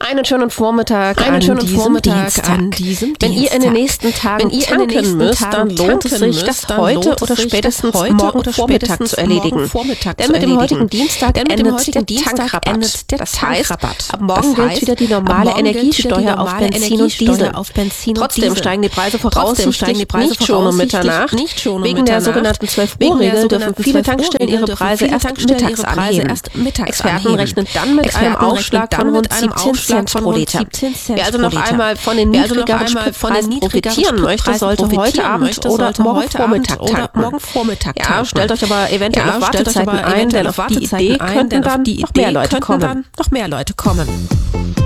Einen schönen Vormittag an diesem Dienstag. Wenn ihr in den nächsten Tagen tanken müsst, dann lohnt es sich, das heute oder spätestens morgen Vormittag zu erledigen. Denn mit dem heutigen Dienstag endet der Tankrabatt. Das heißt, ab morgen gilt wieder die normale Energiesteuer auf Benzin und Diesel. Trotzdem steigen die Preise voraussichtlich nicht schon um Mitternacht. Wegen der sogenannten 12-Uhr-Regel dürfen viele Tankstellen ihre Preise erst mittags anheben. Experten rechnen dann mit einem Aufschlag von rund 17 Cent pro Liter. Wer also noch einmal von den niedrigeren Spritpreisen profitieren möchte, sollte heute Abend oder morgen Vormittag tanken. Ja, stellt euch aber eventuell auf Wartezeiten ein, denn auf die Idee könnten dann noch mehr Leute kommen.